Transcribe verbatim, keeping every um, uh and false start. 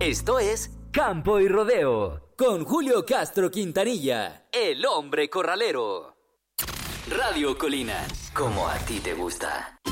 Esto es Campo y Rodeo, con Julio Castro Quintanilla, el hombre corralero. Radio Colina, como a ti te gusta.